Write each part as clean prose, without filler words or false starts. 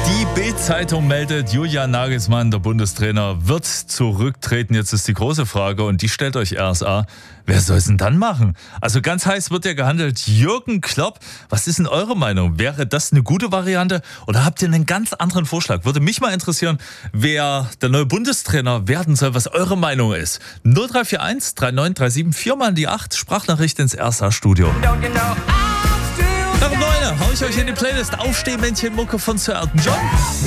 Die Bild-Zeitung meldet, Julian Nagelsmann, der Bundestrainer, wird zurücktreten. Jetzt ist die große Frage und die stellt euch RSA. Wer soll es denn dann machen? Also ganz heiß wird ja gehandelt. Jürgen Klopp, was ist denn eure Meinung? Wäre das eine gute Variante oder habt ihr einen ganz anderen Vorschlag? Würde mich mal interessieren, wer der neue Bundestrainer werden soll, was eure Meinung ist. 0341 3937 4 mal die 8, Sprachnachricht ins RSA-Studio. Nach dem 9 hau ich euch in die Playlist Aufstehmännchen Mucke von Sir Elton John.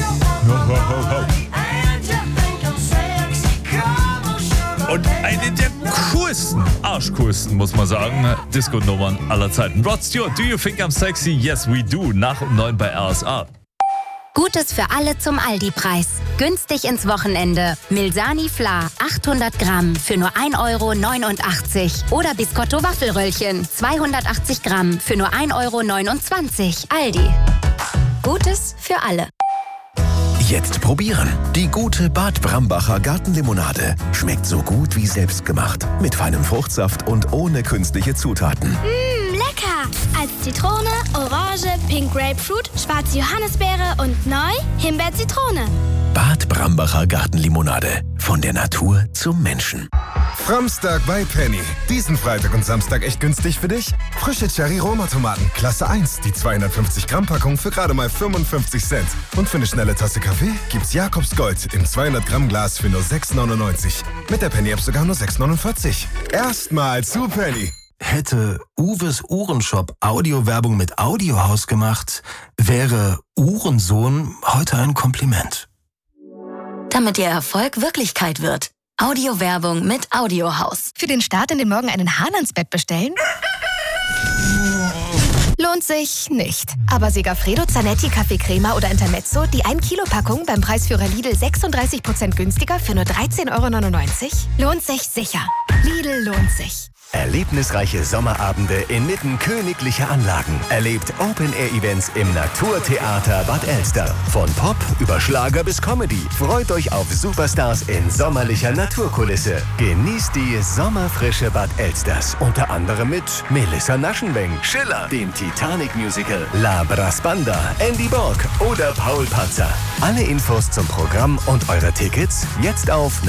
Und eine der coolsten, arschcoolsten, muss man sagen, Disco-Nummern aller Zeiten. Rod Stewart, Do You Think I'm Sexy? Yes, we do. Nach um 9 bei RSA. Gutes für alle zum Aldi-Preis. Günstig ins Wochenende. Milsani Fla 800 Gramm für nur 1,89 €. Oder Biscotto Waffelröllchen 280 Gramm für nur 1,29 €. Aldi. Gutes für alle. Jetzt probieren. Die gute Bad Brambacher Gartenlimonade. Schmeckt so gut wie selbstgemacht. Mit feinem Fruchtsaft und ohne künstliche Zutaten. Lecker! Als Zitrone, Orange, Pink Grapefruit, schwarze Johannisbeere und neu Himbeer-Zitrone. Bad Brambacher Gartenlimonade. Von der Natur zum Menschen. Framstag bei Penny. Diesen Freitag und Samstag echt günstig für dich? Frische Cherry-Roma-Tomaten, Klasse 1. Die 250-Gramm-Packung für gerade mal 55 Cent. Und für eine schnelle Tasse Kaffee gibt's Jakobs Gold im 200-Gramm-Glas für nur 6,99. Mit der Penny-App sogar nur 6,49. Erstmal zu Penny. Hätte Uwes Uhrenshop Audiowerbung mit Audiohaus gemacht, wäre Uhrensohn heute ein Kompliment. Damit Ihr Erfolg Wirklichkeit wird. Audiowerbung mit Audiohaus. Für den Start in den Morgen einen Hahn ans Bett bestellen? Lohnt sich nicht. Aber Segafredo Zanetti Kaffeecrema oder Intermezzo, die 1-Kilo-Packung beim Preisführer Lidl 36% günstiger für nur 13,99 €? Lohnt sich sicher. Lidl lohnt sich. Erlebnisreiche Sommerabende inmitten königlicher Anlagen. Erlebt Open-Air-Events im Naturtheater Bad Elster. Von Pop über Schlager bis Comedy. Freut euch auf Superstars in sommerlicher Naturkulisse. Genießt die sommerfrische Bad Elsters. Unter anderem mit Melissa Naschenweng, Schiller, dem Titanic-Musical, La Brasbanda, Andy Borg oder Paul Panzer. Alle Infos zum Programm und eure Tickets jetzt auf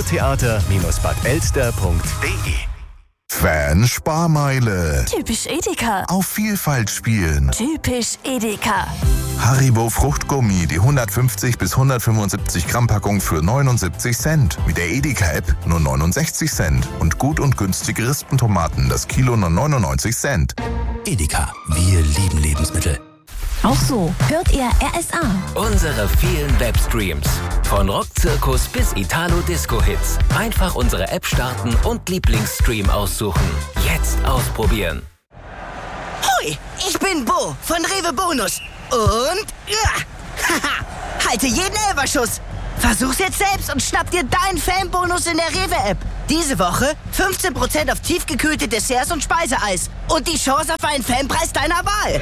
naturtheater-badelster.de. Fan-Sparmeile. Typisch Edeka. Auf Vielfalt spielen. Typisch Edeka. Haribo Fruchtgummi, die 150 bis 175 Gramm Packung für 79 Cent. Mit der Edeka-App nur 69 Cent. Und gut und günstige Rispentomaten, das Kilo nur 99 Cent. Edeka, wir lieben Lebensmittel. Auch so hört ihr RSA. Unsere vielen Webstreams. Von Rockzirkus bis Italo-Disco-Hits. Einfach unsere App starten und Lieblingsstream aussuchen. Jetzt ausprobieren. Hoi, ich bin Bo von Rewe Bonus. Und halte jeden Elferschuss. Versuch's jetzt selbst und schnapp dir deinen Fanbonus in der Rewe-App. Diese Woche 15% auf tiefgekühlte Desserts und Speiseeis. Und die Chance auf einen Fanpreis deiner Wahl.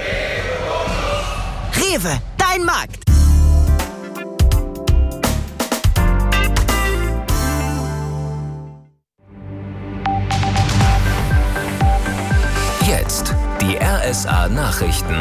Rewe, dein Markt. Jetzt die RSA-Nachrichten.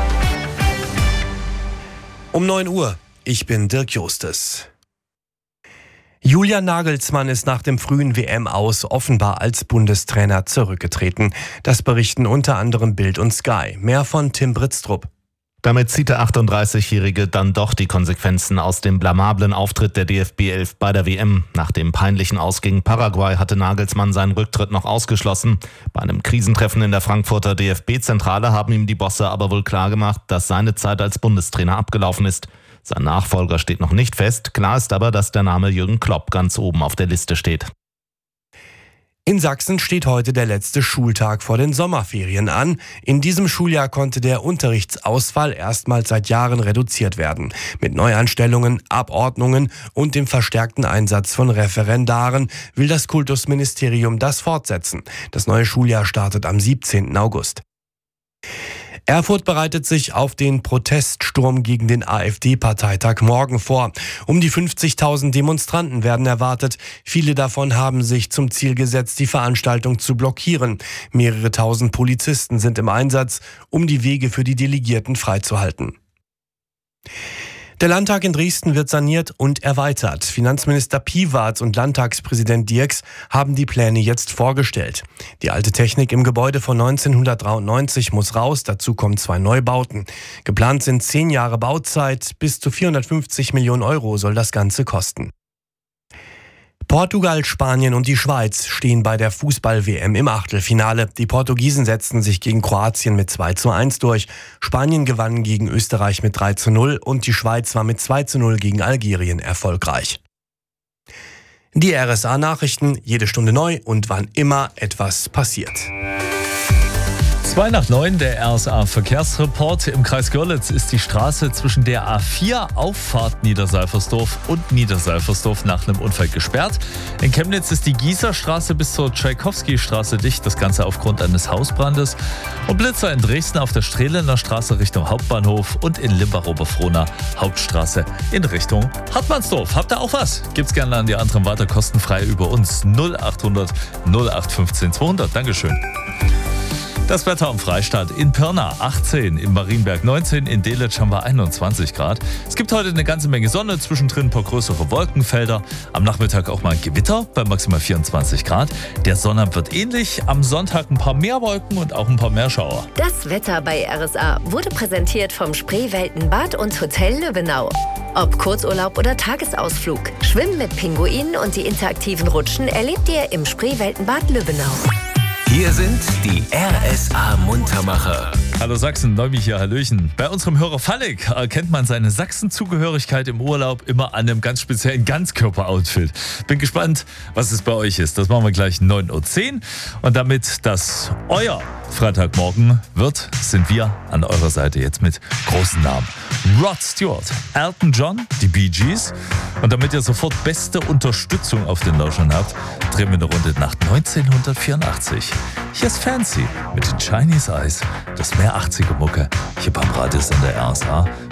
Um 9 Uhr. Ich bin Dirk Justes. Julian Nagelsmann ist nach dem frühen WM-Aus offenbar als Bundestrainer zurückgetreten. Das berichten unter anderem Bild und Sky. Mehr von Tim Britztrup. Damit zieht der 38-Jährige dann doch die Konsequenzen aus dem blamablen Auftritt der DFB 11 bei der WM. Nach dem peinlichen Aus gegen Paraguay hatte Nagelsmann seinen Rücktritt noch ausgeschlossen. Bei einem Krisentreffen in der Frankfurter DFB-Zentrale haben ihm die Bosse aber wohl klargemacht, dass seine Zeit als Bundestrainer abgelaufen ist. Sein Nachfolger steht noch nicht fest. Klar ist aber, dass der Name Jürgen Klopp ganz oben auf der Liste steht. In Sachsen steht heute der letzte Schultag vor den Sommerferien an. In diesem Schuljahr konnte der Unterrichtsausfall erstmals seit Jahren reduziert werden. Mit Neuanstellungen, Abordnungen und dem verstärkten Einsatz von Referendaren will das Kultusministerium das fortsetzen. Das neue Schuljahr startet am 17. August. Erfurt bereitet sich auf den Proteststurm gegen den AfD-Parteitag morgen vor. Um die 50.000 Demonstranten werden erwartet. Viele davon haben sich zum Ziel gesetzt, die Veranstaltung zu blockieren. Mehrere tausend Polizisten sind im Einsatz, um die Wege für die Delegierten freizuhalten. Der Landtag in Dresden wird saniert und erweitert. Finanzminister Piewatz und Landtagspräsident Dirks haben die Pläne jetzt vorgestellt. Die alte Technik im Gebäude von 1993 muss raus, dazu kommen 2 Neubauten. Geplant sind 10 Jahre Bauzeit, bis zu 450 Millionen Euro soll das Ganze kosten. Portugal, Spanien und die Schweiz stehen bei der Fußball-WM im Achtelfinale. Die Portugiesen setzten sich gegen Kroatien mit 2:1 durch. Spanien gewann gegen Österreich mit 3:0 und die Schweiz war mit 2:0 gegen Algerien erfolgreich. Die RSA-Nachrichten, jede Stunde neu und wann immer etwas passiert. 8:02, der RSA-Verkehrsreport. Im Kreis Görlitz ist die Straße zwischen der A4 Auffahrt Niederseifersdorf und Niederseifersdorf nach einem Unfall gesperrt. In Chemnitz ist die Gießerstraße bis zur Tschaikowski-Straße dicht, das Ganze aufgrund eines Hausbrandes. Und Blitzer in Dresden auf der Strehlener Straße Richtung Hauptbahnhof und in Limbach-Oberfrohna Hauptstraße in Richtung Hartmannsdorf. Habt ihr auch was? Gibt's gerne an die anderen weiter kostenfrei über uns 0800 0815 200. Dankeschön. Das Wetter am Freistaat: in Pirna 18, in Marienberg 19, in Delitzsch haben wir 21 Grad. Es gibt heute eine ganze Menge Sonne, zwischendrin ein paar größere Wolkenfelder. Am Nachmittag auch mal ein Gewitter bei maximal 24 Grad. Der Sonnabend wird ähnlich, am Sonntag ein paar mehr Wolken und auch ein paar mehr Schauer. Das Wetter bei RSA wurde präsentiert vom Spreeweltenbad und Hotel Lübbenau. Ob Kurzurlaub oder Tagesausflug, Schwimmen mit Pinguinen und die interaktiven Rutschen erlebt ihr im Spreeweltenbad Lübbenau. Hier sind die RSA-Muntermacher. Hallo Sachsen, Neumich hier, Hallöchen. Bei unserem Hörer Fallik erkennt man seine Sachsen-Zugehörigkeit im Urlaub immer an einem ganz speziellen Ganzkörper-Outfit. Bin gespannt, was es bei euch ist. Das machen wir gleich 9:10 Uhr. Und damit das euer Freitagmorgen wird, sind wir an eurer Seite jetzt mit großen Namen. Rod Stewart, Elton John, die Bee Gees. Und damit ihr sofort beste Unterstützung auf den Lauschern habt, drehen wir eine Runde nach 1984. Hier ist Fancy mit den Chinese Eyes. Das mehr 80er Mucke hier beim Radiosender RSA